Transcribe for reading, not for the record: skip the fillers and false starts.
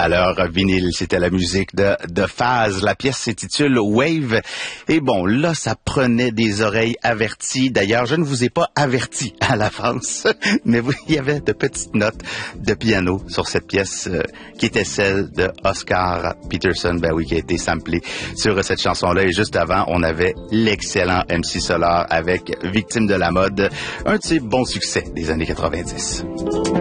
à leur vinyle. C'était la musique de Phase. La pièce s'intitule Wave. Et bon, là, ça prenait des oreilles averties. D'ailleurs, je ne vous ai pas averti à l'avance, mais il y avait de petites notes de piano sur cette pièce qui était celle de Oscar Peterson, ben oui, qui a été samplée sur cette chanson-là. Et juste avant, on avait l'excellent MC Solar avec Victime de la mode, un de ses bons succès des années 90.